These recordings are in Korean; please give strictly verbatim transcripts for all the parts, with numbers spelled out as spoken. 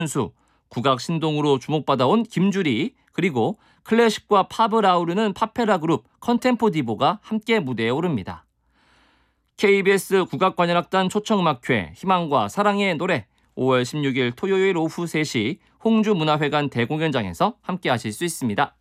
선수, 국악 신동으로 주목받아온 김주리, 그리고 클래식과 팝을 아우르는 파페라 그룹 컨템포 디보가 함께 무대에 오릅니다. 케이비에스 국악관현악단 초청음악회 희망과 사랑의 노래 오월 십육일 토요일 오후 세 시 홍주문화회관 대공연장에서 함께 하실 수 있습니다.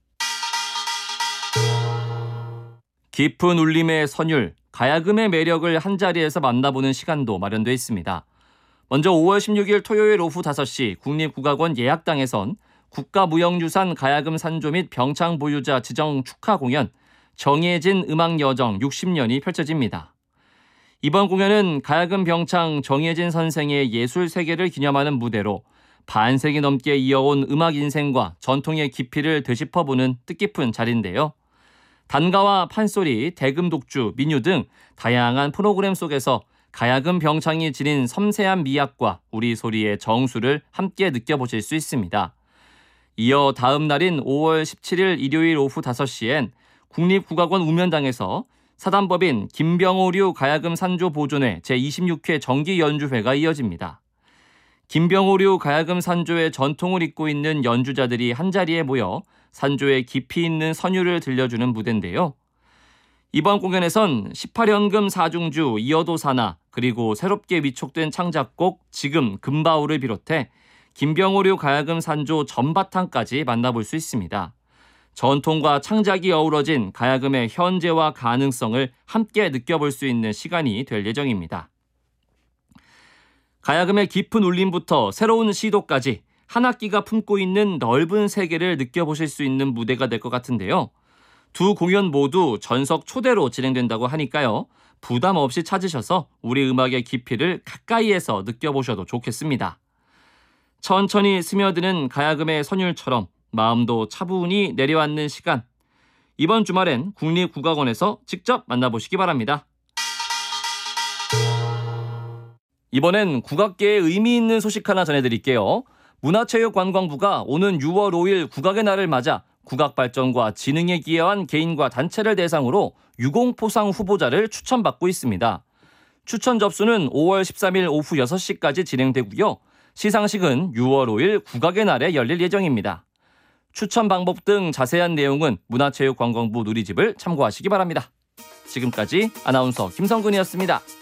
깊은 울림의 선율, 가야금의 매력을 한자리에서 만나보는 시간도 마련되어 있습니다. 먼저 오월 십육일 토요일 오후 다섯 시 국립국악원 예약당에선 국가무형유산 가야금 산조 및 병창 보유자 지정 축하 공연 정예진 음악여정 육십 년이 펼쳐집니다. 이번 공연은 가야금 병창 정예진 선생의 예술 세계를 기념하는 무대로 반세기 넘게 이어온 음악 인생과 전통의 깊이를 되짚어보는 뜻깊은 자리인데요. 단가와 판소리, 대금 독주, 민요 등 다양한 프로그램 속에서 가야금 병창이 지닌 섬세한 미학과 우리 소리의 정수를 함께 느껴보실 수 있습니다. 이어 다음 날인 오월 십칠일 일요일 오후 다섯 시엔 국립국악원 우면당에서 사단법인 김병오류 가야금 산조 보존회 제이십육 회 정기연주회가 이어집니다. 김병오류 가야금 산조의 전통을 잇고 있는 연주자들이 한자리에 모여 산조의 깊이 있는 선율을 들려주는 무대인데요. 이번 공연에선 십팔 연금 사중주 이어도 사나 그리고 새롭게 위촉된 창작곡 지금 금바울을 비롯해 김병오류 가야금 산조 전바탕까지 만나볼 수 있습니다. 전통과 창작이 어우러진 가야금의 현재와 가능성을 함께 느껴볼 수 있는 시간이 될 예정입니다. 가야금의 깊은 울림부터 새로운 시도까지 한 학기가 품고 있는 넓은 세계를 느껴보실 수 있는 무대가 될 것 같은데요. 두 공연 모두 전석 초대로 진행된다고 하니까요. 부담 없이 찾으셔서 우리 음악의 깊이를 가까이에서 느껴보셔도 좋겠습니다. 천천히 스며드는 가야금의 선율처럼 마음도 차분히 내려앉는 시간. 이번 주말엔 국립국악원에서 직접 만나보시기 바랍니다. 이번엔 국악계에 의미 있는 소식 하나 전해드릴게요. 문화체육관광부가 오는 유월 오일 국악의 날을 맞아 국악 발전과 진흥에 기여한 개인과 단체를 대상으로 유공포상 후보자를 추천받고 있습니다. 추천 접수는 오월 십삼일 오후 여섯 시까지 진행되고요. 시상식은 유월 오일 국악의 날에 열릴 예정입니다. 추천 방법 등 자세한 내용은 문화체육관광부 누리집을 참고하시기 바랍니다. 지금까지 아나운서 김성근이었습니다.